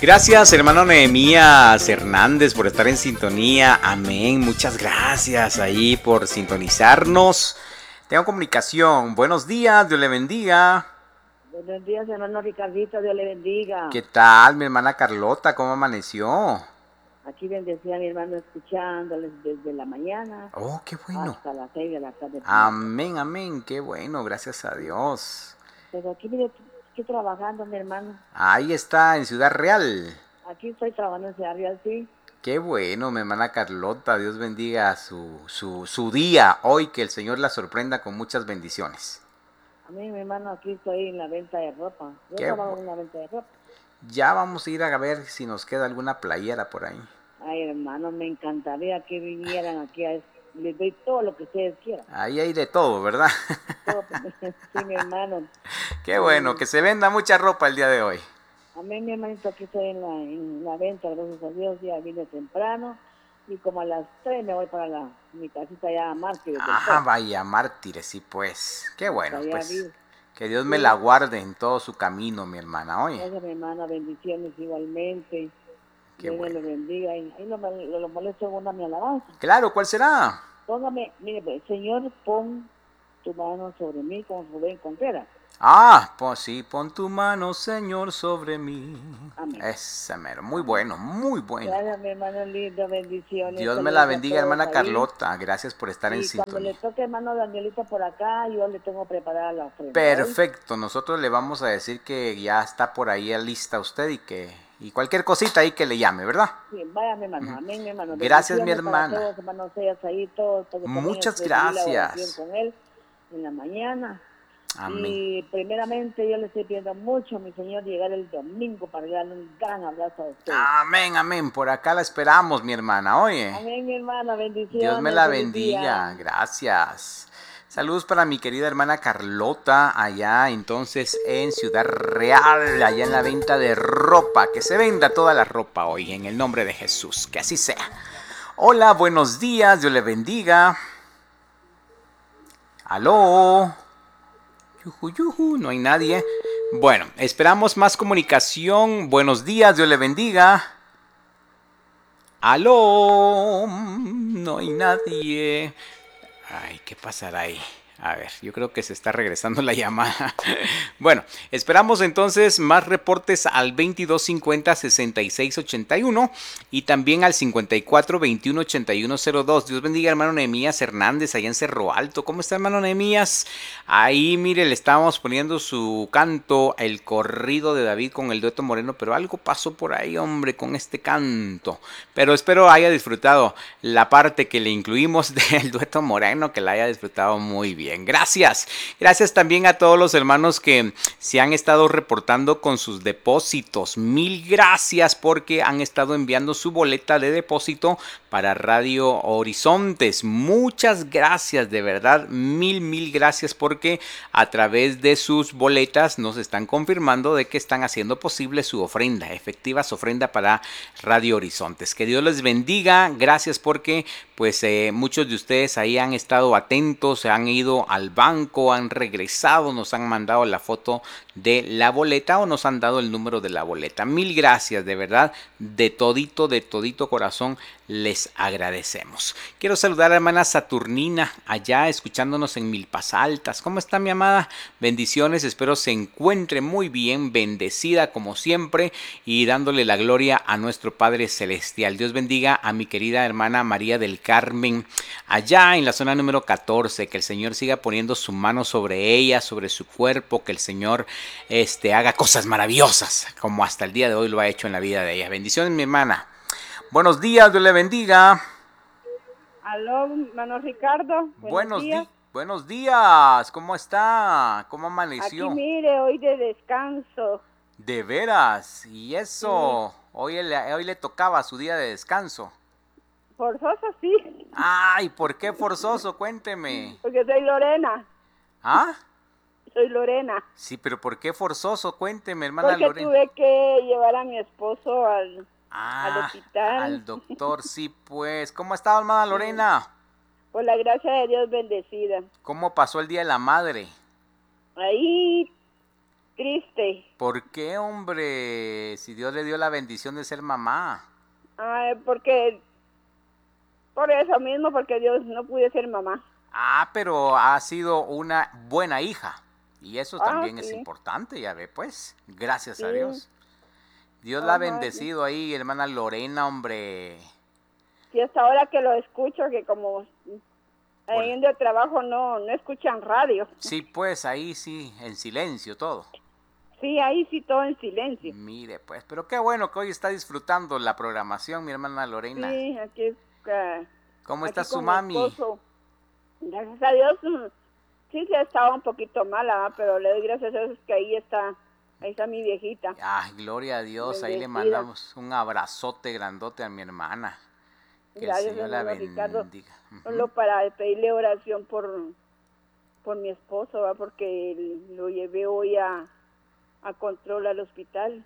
Gracias, hermano Nehemías Hernández, por estar en sintonía. Amén. Muchas gracias ahí por sintonizarnos. Tengo comunicación. Buenos días, Dios le bendiga. Buenos días, hermano Ricardito, Dios le bendiga. ¿Qué tal, mi hermana Carlota? ¿Cómo amaneció? Aquí bendecía a mi hermano escuchándoles desde la mañana Oh, qué bueno. hasta las 6 de la tarde. Amén, amén. Qué bueno, gracias a Dios. Pero aquí mire, estoy trabajando, mi hermano. Ahí está, en Ciudad Real. Aquí estoy trabajando en Ciudad Real, sí. Qué bueno, mi hermana Carlota. Dios bendiga su día hoy, que el Señor la sorprenda con muchas bendiciones. A mí, mi hermano, aquí estoy en la venta de ropa. Yo Qué trabajo en la venta de ropa. Ya vamos a ir a ver si nos queda alguna playera por ahí. Ay, hermano, me encantaría que vinieran aquí. Les doy todo lo que ustedes quieran. Ahí hay de todo, ¿verdad? Todo, sí, mi hermano. Qué bueno, que se venda mucha ropa el día de hoy. Amén, mi hermanito, aquí estoy en la venta, gracias a Dios, ya vine temprano y como a las 3 me voy para mi casita allá a Mártires. Ajá, vaya, mártires, sí pues. Qué bueno, pues. Vivo. Que Dios me la guarde en todo su camino, mi hermana, oye. Gracias, mi hermana, bendiciones igualmente. Qué Dios bueno. le bendiga. Ahí lo molesto en una mi alabanza. Claro, ¿cuál será? Póngame, mire, pues, Señor, pon tu mano sobre mí con Rubén Contreras. Ah, pues sí, pon tu mano, Señor, sobre mí. Amén. Ese mero, muy bueno, muy bueno. Gracias, mi hermano lindo, bendiciones. Dios me la bendiga, hermana Carlota. Gracias por estar en sintonía. Y cuando le toque, hermano Danielito, por acá, yo le tengo preparada la ofrenda. Perfecto, nosotros le vamos a decir que ya está por ahí lista usted y cualquier cosita ahí que le llame, ¿verdad? Sí, vaya, mi hermano. Amén, mi hermano. Gracias, mi hermana. Todos, hermanos, ahí, todos, muchas gracias. Con él en la mañana. Amén. Y primeramente yo le estoy pidiendo mucho a mi Señor llegar el domingo para darle un gran abrazo a usted. Amén, amén. Por acá la esperamos, mi hermana. Oye. Amén, mi hermana. Bendiciones. Dios me la bendiga. Gracias. Saludos para mi querida hermana Carlota, allá entonces en Ciudad Real, allá en la venta de ropa. Que se venda toda la ropa hoy, en el nombre de Jesús. Que así sea. Hola, buenos días. Dios le bendiga. Aló. Yuju, no hay nadie. Bueno, esperamos más comunicación. Buenos días, Dios le bendiga. Aló, no hay nadie. Ay, ¿qué pasará ahí? A ver, yo creo que se está regresando la llamada. Bueno, esperamos entonces más reportes al 2250-6681 y también al 5421-8102. Dios bendiga, hermano Nehemías Hernández, allá en Cerro Alto. ¿Cómo está, hermano Nehemías? Ahí, mire, le estábamos poniendo su canto, el corrido de David con el dueto Moreno, pero algo pasó por ahí, hombre, con este canto. Pero espero haya disfrutado la parte que le incluimos del dueto Moreno, que la haya disfrutado muy bien. Gracias. Gracias también a todos los hermanos que se han estado reportando con sus depósitos. Mil gracias porque han estado enviando su boleta de depósito para Radio Horizontes. Muchas gracias, de verdad. Mil gracias porque a través de sus boletas nos están confirmando de que están haciendo posible su ofrenda, efectiva su ofrenda para Radio Horizontes. Que Dios les bendiga. Gracias porque pues muchos de ustedes ahí han estado atentos, se han ido al banco, han regresado, nos han mandado la foto de la boleta o nos han dado el número de la boleta. Mil gracias, de verdad, de todito corazón les agradecemos. Quiero saludar a la hermana Saturnina allá escuchándonos en Milpas Altas. ¿Cómo está, mi amada? Bendiciones, espero se encuentre muy bien, bendecida como siempre y dándole la gloria a nuestro Padre Celestial. Dios bendiga a mi querida hermana María del Carmen allá en la zona número 14, que el Señor siga poniendo su mano sobre ella, sobre su cuerpo, que el Señor haga cosas maravillosas, como hasta el día de hoy lo ha hecho en la vida de ella. Bendiciones, mi hermana. Buenos días, Dios le bendiga. Aló, hermano Ricardo. Buenos días, ¿cómo está? ¿Cómo amaneció? Aquí mire, hoy de descanso. ¿De veras? ¿Y eso? Sí. Hoy le tocaba su día de descanso. Forzoso, sí. Ay, ¿por qué forzoso? Cuénteme. Porque soy Lorena. ¿Ah? Soy Lorena. Sí, pero ¿por qué forzoso? Cuénteme, hermana Porque Lorena. tuve que llevar a mi esposo al hospital. Al doctor, sí, pues. ¿Cómo ha estado, hermana Lorena? Por la gracia de Dios, bendecida. ¿Cómo pasó el Día de la Madre? Ahí, triste. ¿Por qué, hombre? Si Dios le dio la bendición de ser mamá. Porque, por eso mismo, porque Dios no pude ser mamá. Pero ha sido una buena hija. Y eso también es Sí. importante, ya ve, pues. Gracias a Sí. Dios. Dios la ha Ajá, bendecido ahí, hermana Lorena, hombre. Sí, hasta ahora que lo escucho, que como ahí en el trabajo no escuchan radio. Sí, pues ahí sí, en silencio todo. Sí, ahí sí todo en silencio. Mire, pues, pero qué bueno que hoy está disfrutando la programación, mi hermana Lorena. Sí, aquí. ¿Cómo aquí está su con mi mami? esposo. Gracias a Dios, sí estaba un poquito mala, pero le doy gracias a Dios que ahí está mi viejita. Ay, gloria a Dios, ahí le Bendecida. mandamos un abrazote grandote a mi hermana. Que Gracias, el Señor la hermano Ricardo. bendiga. Solo para pedirle oración por mi esposo, ¿va? Porque lo llevé hoy a control al hospital.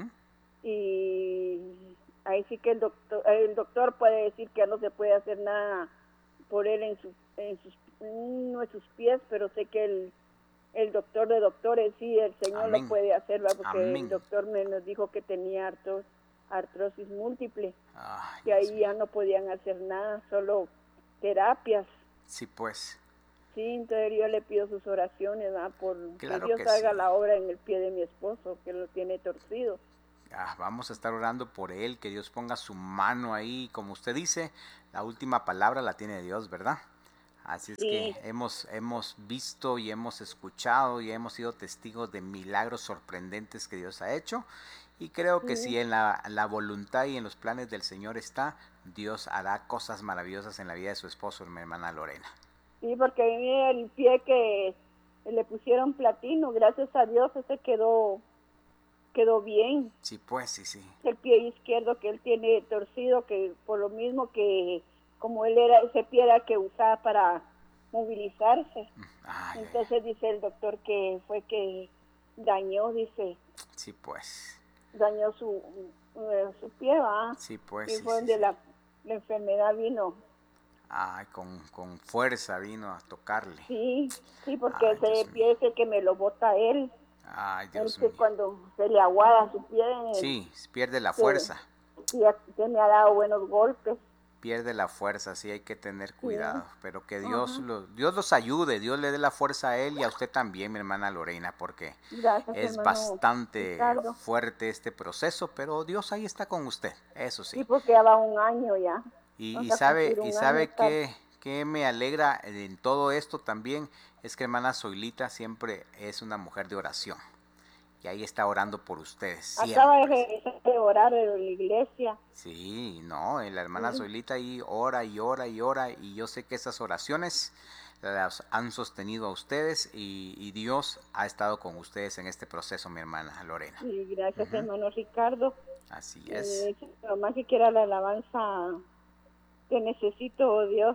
Y ahí sí que el doctor puede decir que no se puede hacer nada por él uno de sus pies, pero sé que el doctor de doctores, sí, el Señor Amén. lo puede hacer, ¿va? Porque Amén. el doctor nos dijo que tenía artrosis múltiple, Ay, que ahí Dios ya no podían hacer nada, solo terapias. Sí, pues. Sí, entonces yo le pido sus oraciones, ¿va? Por Claro que Dios que haga sí. la obra en el pie de mi esposo, que lo tiene torcido. Vamos a estar orando por él, que Dios ponga su mano ahí, como usted dice, la última palabra la tiene Dios, ¿verdad? Así es que hemos visto y hemos escuchado y hemos sido testigos de milagros sorprendentes que Dios ha hecho, y creo que si en la voluntad y en los planes del Señor está, Dios hará cosas maravillosas en la vida de su esposo, mi hermana Lorena. Sí, porque mire el pie que le pusieron platino, gracias a Dios ese quedó bien. Sí, pues, sí. El pie izquierdo que él tiene torcido, que por lo mismo que como él era ese pie era que usaba para movilizarse. Entonces dice el doctor que fue que dañó, dice. Sí, pues. Dañó su pie, ¿va? Sí, pues. Y fue donde la enfermedad vino. Con fuerza vino a tocarle. Sí, porque ese pie es el que me lo bota él. Ay, Dios mío. Cuando se le aguada su pie. Sí, pierde la fuerza. Sí, se me ha dado buenos golpes. Pierde la fuerza, sí, hay que tener cuidado. Pero que Dios los ayude, Dios le dé la fuerza a él y a usted también, mi hermana Lorena, porque es bastante fuerte este proceso, pero Dios ahí está con usted, eso sí. Sí, porque ya va un año ya. Y sabe que me alegra en todo esto también, es que hermana Zoilita siempre es una mujer de oración. Y ahí está orando por ustedes. Siempre. Acaba de orar en la iglesia. Sí, no, la hermana Zoilita ahí ora y ora y ora. Y yo sé que esas oraciones las han sostenido a ustedes y Dios ha estado con ustedes en este proceso, mi hermana Lorena. Sí, gracias, hermano Ricardo. Así es. Nomás que quiera la alabanza que necesito, oh Dios.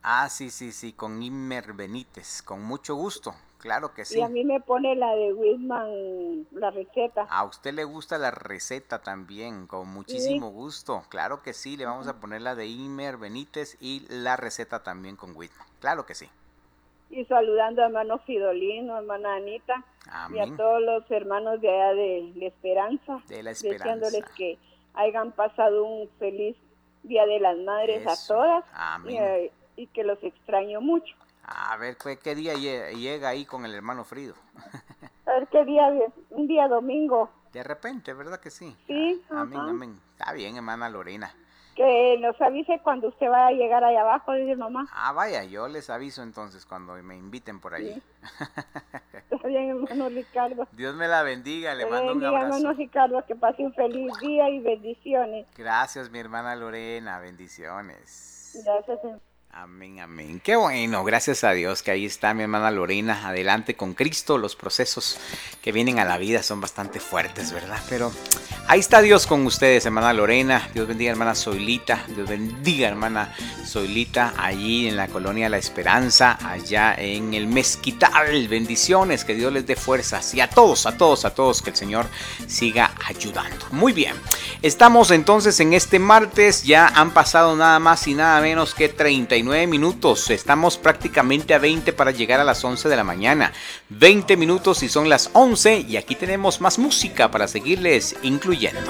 Sí, con Imer Benítez, con mucho gusto. Claro que sí. Y a mí me pone la de Whitman, la receta. A usted le gusta la receta también, con muchísimo gusto. Claro que sí, le vamos a poner la de Imer Benítez y la receta también con Whitman. Claro que sí. Y saludando a hermano Fidolino, hermana Anita. Amén. Y a todos los hermanos de allá de La Esperanza. De La Esperanza. Deseándoles que hayan pasado un feliz Día de las Madres a todas. Amén. Y que los extraño mucho. A ver, ¿qué día llega ahí con el hermano Frido? A ver, ¿qué día? Un día domingo. De repente, ¿verdad que sí? Sí. Amén. Está bien, hermana Lorena. Que nos avise cuando usted vaya a llegar allá abajo, dice mamá. Vaya, yo les aviso entonces cuando me inviten por allí. Sí. Está bien, hermano Ricardo. Dios me la bendiga, le mando un abrazo. Hermano Ricardo, que pase un feliz día y bendiciones. Gracias, mi hermana Lorena, bendiciones. Gracias, hermano. Amén. Qué bueno, gracias a Dios que ahí está mi hermana Lorena, adelante con Cristo. Los procesos que vienen a la vida son bastante fuertes, ¿verdad? Pero ahí está Dios con ustedes, hermana Lorena. Dios bendiga, hermana Zoilita. Dios bendiga, hermana Zoilita, allí en la colonia La Esperanza, allá en el Mezquital. Bendiciones, que Dios les dé fuerzas. Y a todos, que el Señor siga ayudando. Muy bien, Estamos entonces en este martes, ya han pasado nada más y nada menos que 39 minutos. Estamos prácticamente a 20 para llegar a las 11 de la mañana. 20 minutos y son las 11 y aquí tenemos más música para seguirles incluyendo.